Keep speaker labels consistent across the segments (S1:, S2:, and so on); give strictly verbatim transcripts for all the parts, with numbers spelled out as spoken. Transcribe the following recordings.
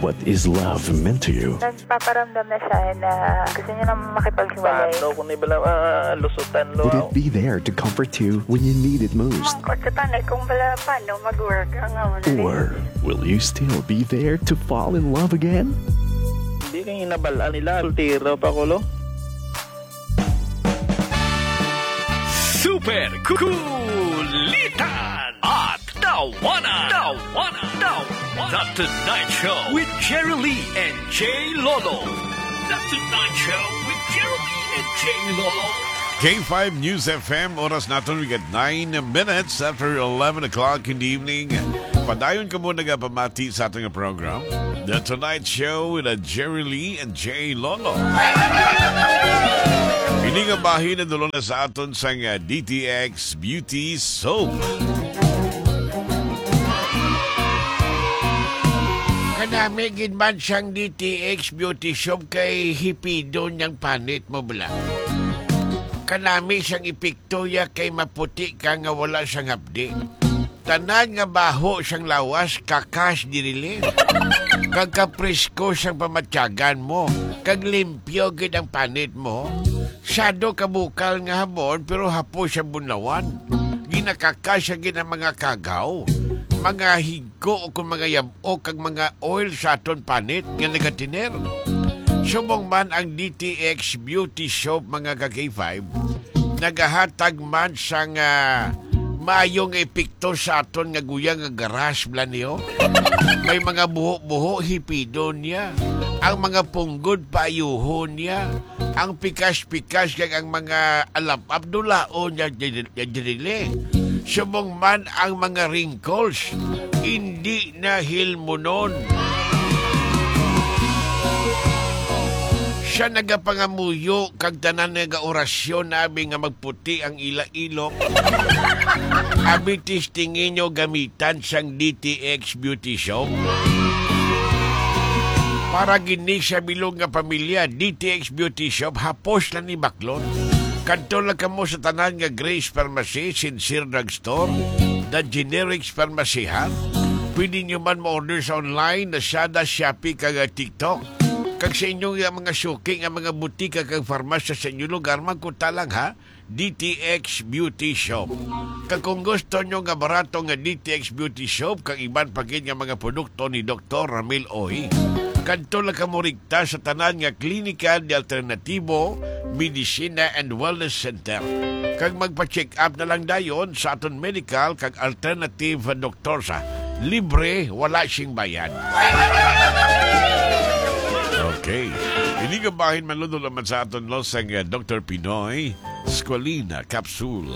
S1: what is love meant to you?
S2: Nagpaparamdam na siya na gusto niya na makipaghiwalay.
S3: Paano kung ibala uh, lusutan lo?
S1: Would it be there to comfort you when you need it most?
S2: Mangkot sa tanay kung bala paano mag-work ang amon.
S1: Or will you still be there to fall in love again?
S3: Hindi kang inabalaan nila. Sultiro pa ko lo.
S4: Super Kulitan at Tawanan. Tawanan. Tawanan. The Tonight Show with Jerry Lee and Jay Lolo. The Tonight Show with Jerry Lee and Jay Lolo.
S5: K five News F M, oras natin we get nine minutes after eleven o'clock in the evening. Padayon ka muna nga pamati sa ating program, The Tonight Show with Jerry Lee and Jay Lolo. Ini nga bahin na dulo na sa aton sa D T X Beauty Soap. Kanami ginman siyang D T X Beauty Soap kay hipido niyang panit mo bala. Kanami siyang ipiktuya kay maputi ka nga wala siyang hapdi. Tanan nga baho siyang lawas, kakas dirili. Kag kapresko siyang pamatyagan mo. Kag limpyo gid ang panit mo. Sado kabukal nga hamon pero hapo siya bunlawan. Ginakakas siya gid ang mga kagaw. Mga higko o kung mga yabo kag mga oil sa aton panit nga nagatiner. Subong man ang D T X Beauty Soap mga ka-K five, nagahatag man sa nga maayong epekto sa aton nga guyang nga garas blan niyo. May mga buho-buho hipido niya. Ang mga punggod paayuhon niya. Ang pikas-pikas kag ang mga alap-ap dulaon niya dirili. Subong man ang mga wrinkles, hindi na hilmonon. Siya nagapangamuyo kag tanan nga orasyon nabi nga magputi ang ila-ilok. Abi tistingin nyo gamitan siyang D T X Beauty Soap. Para gini siya bilog nga pamilya, D T X Beauty Soap hapos na ni Baklon. Kanto lang ka mo sa tanan nga Grace Pharmacy, Sincere Drugstore, The Generics Pharmacy ha. Pwede nyo man ma-order sa online, na Lazada, Shopee, kag TikTok. Kag sa inyong mga suki, nga mga butika kag farmasya sa inyong lugar, magkunta lang ha, D T X Beauty Shop. Kag kung gusto nyo nga barato nga D T X Beauty Shop, kag iban pagin nga mga produkto ni Doctor Ramil Ohi, kanto lang ka mo rigta sa tanan nga Klinika de Alternativo, Medicina and Wellness Center. Kag magpa-check up na lang dayon sa aton medical kag alternative doktor sa libre, wala siyang bayan. Okay. Hindi ka bahin maludo naman sa aton los ang uh, Doctor Pinoy Squalina Capsule.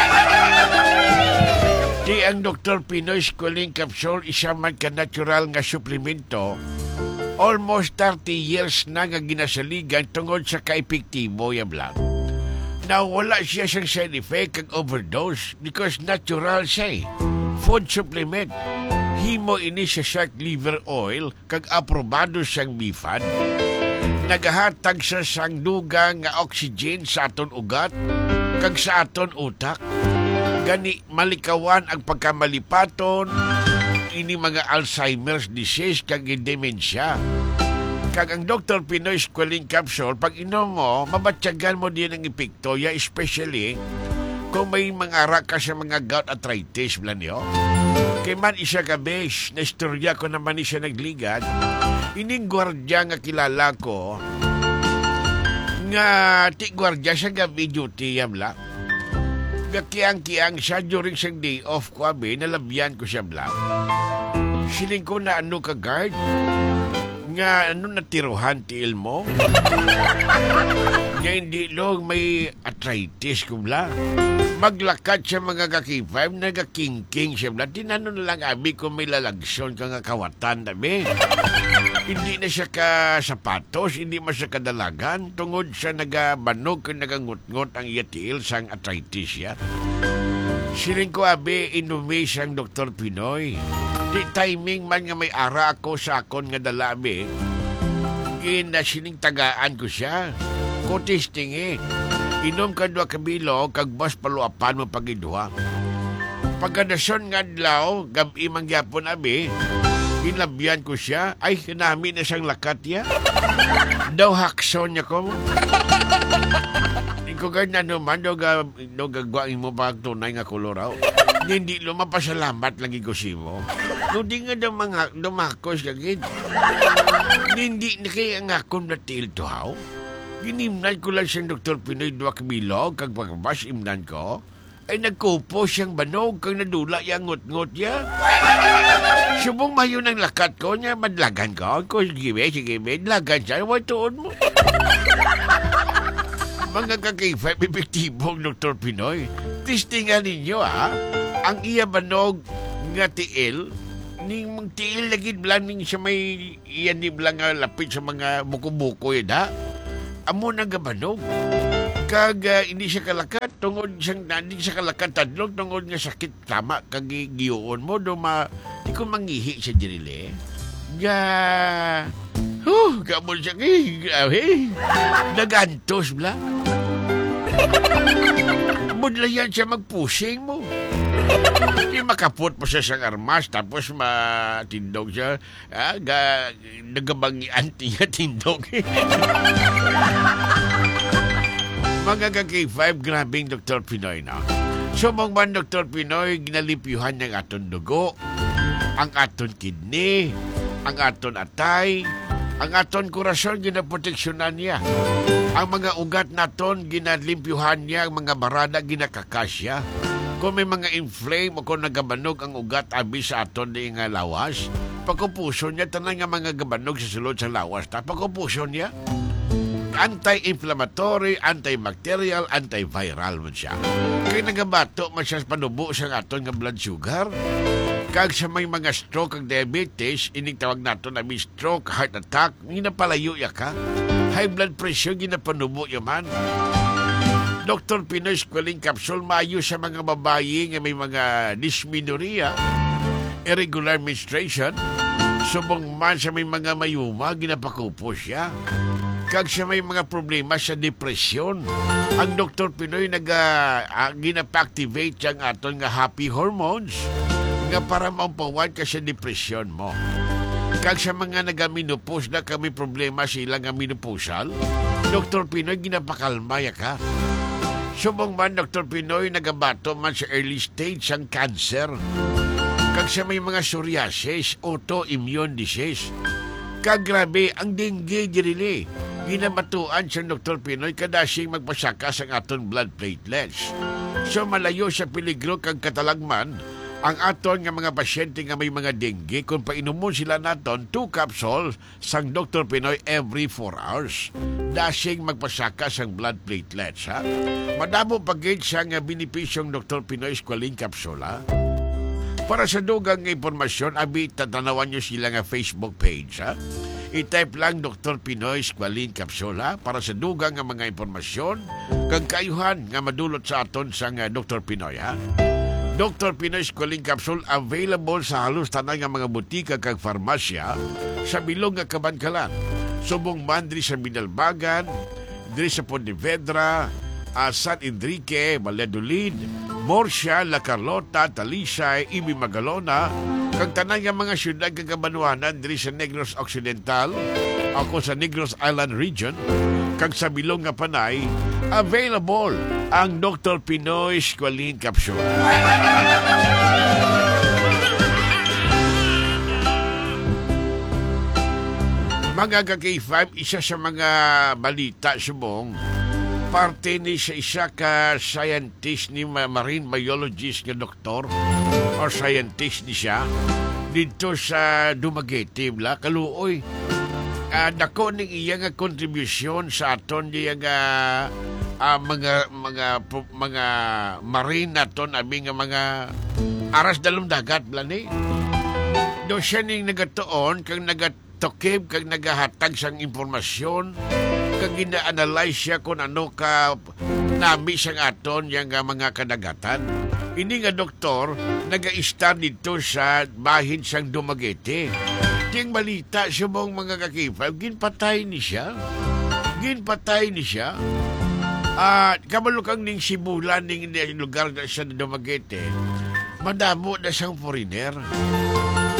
S5: Di ang Doctor Pinoy Squalina Capsule isa man ka natural nga suplemento. Almost thirty years na nga ginasaligan tungod sa kaepektibo yung lang. Now, wala siya siyang side effect kag overdose because natural siya eh. Food supplement. Himo ini sa shark liver oil kag aprobado siyang bifad. Nagahatag sa sang dugang nga oxygen sa aton ugat kag sa aton utak. Gani malikawan ang pagkamalipaton ini mga Alzheimer's disease kag dementia. Kag ang Doctor Pinoy Squalene Capsule, pag inom mo, mabatyagan mo din ang epekto, ya especially kung may mga raka sa mga gout arthritis, blan niyo. Kay man isa ka besh, na istorya ko naman siya nagligad, ining gwardya nga kilala ko, nga ti gwardya siya gabi duty yam lang. Kiyang-kiyang siya during siyang day off ko, abi, nalabyan ko siya blang. Siling ko na ano ka guard, nga ano natiruhan ti ilmo. Nga hindi long may arthritis ko bla. Maglakad siya mga kakipay, nagakingking siya bla. Tinano na lang abi kung may lalagsyon ka nga kawatan abi. Hindi na siya ka sapatos, hindi man siya kadalagan. Tungod siya nagabanog kung nagangut-ngut ang iyatiil sang arthritis ya. Siling ko abi inumi siyang Doktor Pinoy. Di timing man nga may ara ako sa akon nga dalabi. Ginasiling tagaan ko siya. Kutis tingi. Inom ka dua kabilo, kag bas paluapan mo pagidwa. Pagkadason nga adlaw, gabi mangyapon abi, Ginlabian ko siya. Ay, kinami na siyang lakat ya. Daw hakson niya ko. Ikaw ganyan naman, daw gagawin mo pa tunay nga koloraw. Hindi lumapasalamat lagi ko si mo. Hindi nga daw mga dumakos kagid. Hindi na kaya nga akong natil to how. Ginimnan ko lang siyang Doktor Pinoy Duwak Bilog kag pagbas imnan ko. Ay nagkupo siyang banog kag nadula yung ngut-ngut niya. Subong mayo ng lakat ko niya, madlagan ko. Ko, sige, sige, madlagan siya. Huwag tuon mo. Mga kakifay, epektibong Doktor Pinoy. Testingan ninyo, ha? Ang iya banog nga tiil, ning tiil lagi blang ning siya may iyan ni blang lapit sa mga buko-buko yun, ha? Amo na gabanog. Kag uh, hindi siya kalakat, tungod siyang hindi siya kalakat tadlog, tungod nga sakit tama, kag giyoon mo, duma, di ko mangihi siya dirile. Ga, huh, gamol siya, eh, grabe, nagantos bla. Mudlayan siya magpusing mo. Hindi makapot mo siya sa armas, tapos matindog siya, ah, ga, nagabangian niya tindog. Mga ka-K five, grabing Doktor Pinoy na. Sumong man Doktor Pinoy, ginalipyuhan ng aton dugo, ang aton kidney, ang aton atay, ang aton kurason, ginaproteksyonan niya. Ang mga ugat naton, ginalimpyuhan niya, ang mga barada, ginakakasya. Kung may mga inflame o kung nagabanog ang ugat, abi sa aton di nga lawas, pagkupuso niya, tanang nga mga gabanog sa sulod sa lawas, ta pagkupuso niya. Anti-inflammatory, antibacterial, antiviral man siya. Kaya nagabato man siya panubo sa aton nga blood sugar. Kag sa may mga stroke kag diabetes, ining tawag nato na may stroke, heart attack, ginapalayo ya ka. High blood pressure, ginapanubo yaman. Doktor Pinoy Squalene Capsule, maayo sa mga babayi nga may mga dysmenorrhea, irregular menstruation, subong man sa may mga mayuma, ginapakupo siya. Kag siya may mga problema sa depresyon, ang Doktor Pinoy nag uh, ginapa-activate siyang aton nga happy hormones nga para maupawan ka sa depresyon mo. Kag sa mga nagaminopause na kami problema sila nga menopausal, Doktor Pinoy ginapakalma ya ka. Subong man Doktor Pinoy nagabato man sa early stage sang cancer. Kag sa may mga psoriasis, autoimmune disease. Kag grabe ang dengue dirili. Ginabatuan sa Doktor Pinoy kadasing magpasaka sa aton blood platelets. So malayo sa peligro kag katalagman ang aton nga mga pasyente nga may mga dengue kung painomon sila naton two capsules sang Doktor Pinoy every four hours. Dasing magpasaka sang blood platelets, ha? Madamo pagid siya nga benepisyong Doktor Pinoy Squalene Capsule, ha? Para sa dugang impormasyon, abi tatanawan nyo sila nga Facebook page, ha? I-type lang Doktor Pinoy Squalene Capsule, ha? Para sa dugang nga mga impormasyon, kag kayuhan nga madulot sa aton sang uh, Doktor Pinoy, ha? Doktor Pinoy Squalene Capsule available sa halos tanan nga mga butika kag farmasya sa bilog nga Kabankalan. Subong man diri sa Binalbagan, diri sa Pontevedra, uh, San Enrique, Valladolid, Murcia, La Carlota, Talisay, Ibi Magalona, kag tanan nga mga syudad kag kabanuanan diri sa Negros Occidental, ako sa Negros Island Region, kag sa bilog nga Panay, available ang Doktor Pinoy Squalene Capsule. Mga ka-K five, isa sa mga balita subong, parte ni sa isa ka scientist ni marine biologist nga doktor or scientist ni siya dito sa Dumaguete, bla, kaluoy. Uh, dako ning iya nga kontribusyon sa aton diya nga uh, mga mga mga marine naton abi nga mga aras dalom dagat bla ni. Do siya ning nagatuon kag nagatokib kag nagahatag sang impormasyon kag gina-analyze siya kung ano ka nami sang aton yang mga kadagatan. Ini nga doktor naga-star dito sa bahin sang Dumaguete. Tiyang balita subong mga kakipag, ginpatay ni siya. Ginpatay ni siya. At uh, kamalukang ning sibulan ning lugar na siya na Dumaguete, madamo na siyang foreigner.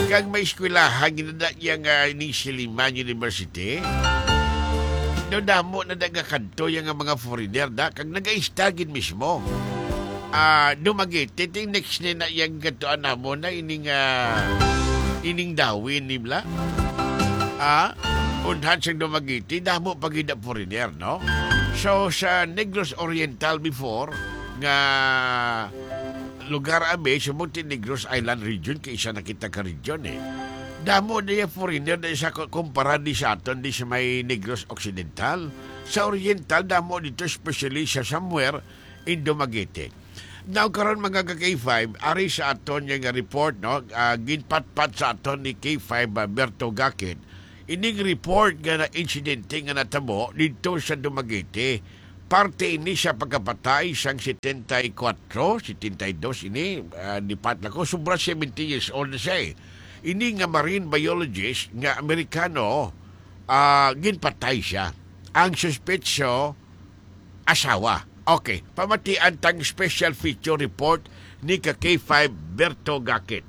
S5: Kag may eskwelahan, ginada yung uh, ni Siliman University. No, damo na nagakanto yung uh, mga foreigner da. Kag nag-aistagin mismo. Ah, uh, dumagiti, ting next na yung gatoan na mo na ining, uh, ining dawin, nibla. Ah, unhan siyang dumagiti, damo pagida foreigner, no? So, sa Negros Oriental before, nga lugar abe sa Montenegros Island region kay isa nakita ka region eh. Damo na yung foreigner na isa kumpara di sa aton di sa may Negros Occidental. Sa Oriental, damo dito especially sa somewhere in Dumaguete. Now karon mga ka K five, ari sa aton yung report, no? Uh, ginpat-pat sa aton ni K five uh, Berto Gakit. Ining report nga na insidente nga natamo dito sa Dumaguete. Parte ini sa pagkapatay sang seventy-four, seventy-two ini, uh, di patla ko, sobra seventy years old na siya eh. Ini nga marine biologist nga Amerikano, uh, ginpatay siya. Ang suspetso, asawa. Okay, pamatian tang special feature report ni ka K five Berto Gakit.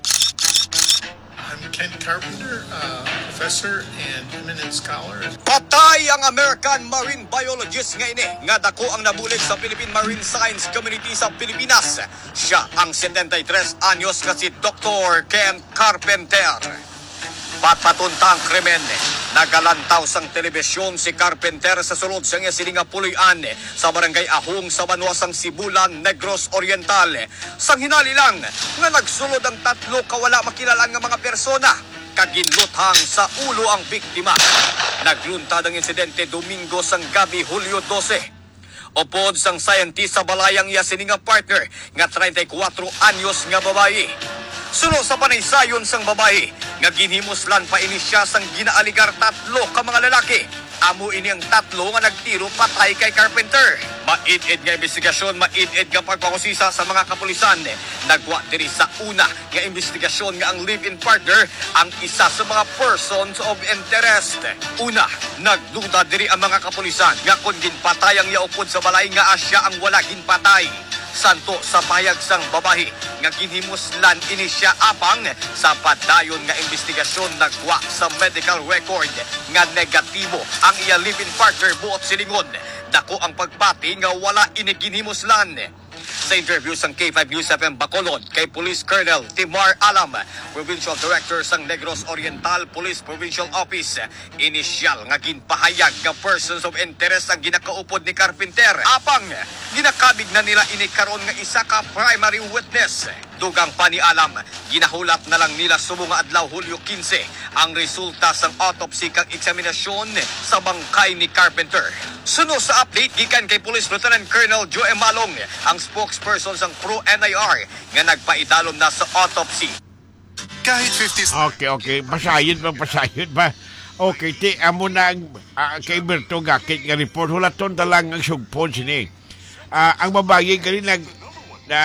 S6: I'm Ken Carpenter, uh, professor and eminent scholar.
S7: Patay ang American Marine Biologist nga ini, nga dako ang nabulig sa Philippine Marine Science Community sa Pilipinas. Siya ang seventy-three anyos nga si Doctor Ken Carpenter. Patpatuntang krimen, nagalantaw sang telebisyon si Carpenter sa sulod sa nga sininga puloy-an sa barangay Ahong sa Banwasang Sibulan, Negros Oriental. Sang hinali lang nga nagsulod ang tatlo kawala makilalang nga mga persona. Kaginluthang sa ulo ang biktima. Nagluntad ang insidente Domingo sang gabi Hulyo twelve. Upod sang scientist sa balayang iya sininga partner nga thirty-four anyos nga babayi. Suno sa panaysayon sang babae, nga ginhimuslan pa ini siya sang ginaaligar tatlo ka mga lalaki. Amo ini ang tatlo nga nagtiro patay kay Carpenter. Maid-id nga investigasyon, maid-id nga pagpakusisa sa mga kapulisan. Nagwa diri sa una nga investigasyon nga ang live-in partner ang isa sa mga persons of interest. Una, nagduda diri ang mga kapulisan nga kung ginpatay ang yaupod sa balay nga asya ang wala ginpatay. Santo sa payag sang babae nga ginhimuslan ini siya apang sa padayon nga investigasyon nagwa sa medical record nga negatibo ang iya live-in partner buot silingon. Dako ang pagpati nga wala ini ginhimuslan. Sa interview sang K five News F M Bacolod kay Police Colonel Timar Alam, Provincial Director sang Negros Oriental Police Provincial Office, inisyal nga ginpahayag nga persons of interest ang ginakaupod ni Carpenter. Apang ginakabig na nila ini karon nga isa ka primary witness. Dugang pa ni Alam, ginahulat na lang nila subong adlaw Hulyo fifteen ang resulta sang autopsy kang eksaminasyon sa bangkay ni Carpenter. Suno sa update gikan kay Police Lieutenant Colonel Joe Malong, ang spokesperson sang Pro N I R nga nagpaidalom na sa autopsy.
S6: Kahit fifty...
S5: Okay, okay. Pasayod ba, pasayod ba? Okay, ti, amo na ang uh, kay Berto Gakit nga report. Hulaton talang ang sugpon sini. Uh, ang babae galing nag... na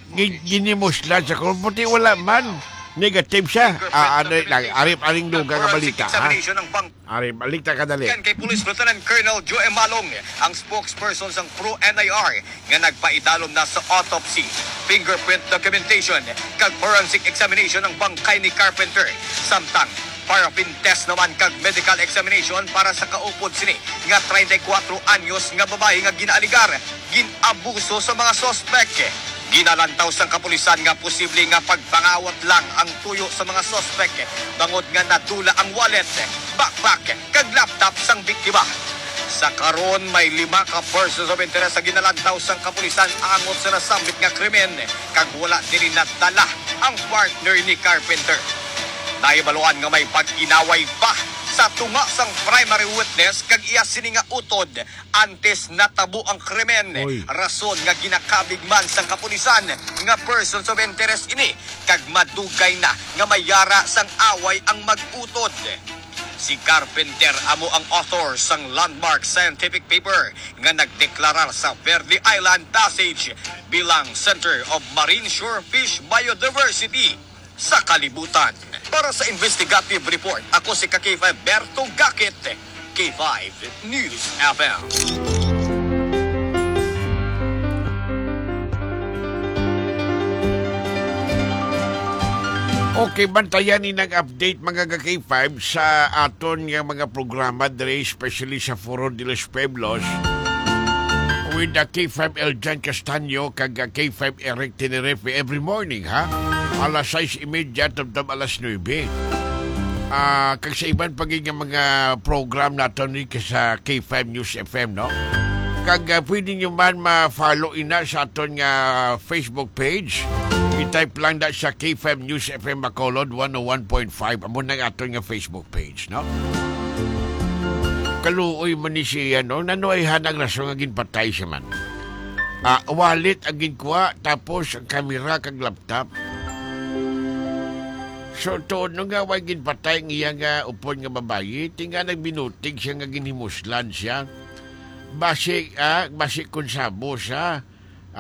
S5: ginimuslan sa kumputi, wala man. Negative siya. Ah, ano lang, arip-aring lugar nga balita, ha? Arip, balita ka dali.
S7: Yan kay Police Lieutenant Colonel Joe Malong, ang spokesperson sang Pro N I R, nga nagpaidalom na sa autopsy, fingerprint documentation, kag forensic examination ng bangkay ni Carpenter. Samtang, paraffin test naman kag medical examination para sa kaupod sini nga thirty-four anyos nga babae nga ginaaligar, ginabuso sa mga sospek. Ginalantaw sang kapulisan nga posible nga pagpangawat lang ang tuyo sa mga sospek bangod nga nadula ang wallet, backpack, kag laptop sang biktima. Sa karon may lima ka persons of interest sa ginalantaw sang kapulisan angot sa nasambit nga krimen kag wala diri nadala ang partner ni Carpenter. Nahibaluan nga may pag-inaway pa sa tunga sang primary witness kag iya sini nga utod antes natabo ang krimen.
S5: Oy.
S7: Rason nga ginakabig man sang kapulisan nga persons of interest ini kag madugay na nga mayara sang away ang mag-utod. Si Carpenter amo ang author sang landmark scientific paper nga nagdeklarar sa Verde Island Passage bilang Center of Marine Shorefish Biodiversity sa kalibutan. Para sa investigative report, ako si K five Berto Gakit, K five News F M.
S5: Okay, bantayan ni nag-update mga ka-K five sa aton nga mga programa dere, especially sa Foro de los Pueblos with the K five Eljan Castaño kag K five Eric Tenerife every morning, ha? Alas sais trenta tabtab alas nuebe. Ah, uh, kag sa iban pagig nga mga program naton ni sa K five News F M, no? Kag uh, pwede nyo man ma-follow ina sa aton nga Facebook page. I-type lang na sa K five News F M Bacolod one oh one point five. Amo na aton nga Facebook page, no? Kaluoy man ni siya, no? Nanoy hanang rason nga ginpatay siya man. Ah, wallet ang ginkuha, tapos ang kamera kag laptop. So, to, nung nga way ginpatay ng iya nga upon nga babayi, tinga nagbinutig siya nga ginhimuslan siya. Basi, ah, basi kung sabo siya.